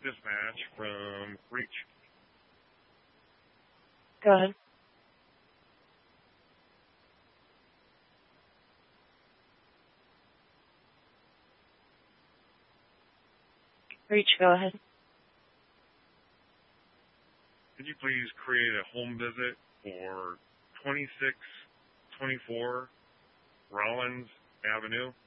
dispatch from Reach. Go ahead. Reach, go ahead. Could you please create a home visit for 2624 Rollins Avenue,